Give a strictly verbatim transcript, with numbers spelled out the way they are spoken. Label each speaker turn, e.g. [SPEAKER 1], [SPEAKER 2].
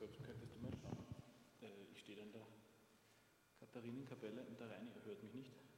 [SPEAKER 1] gesagt, könntest du mal schauen. Äh, ich stehe da in der Katharinenkapelle und der Rainer hört mich nicht.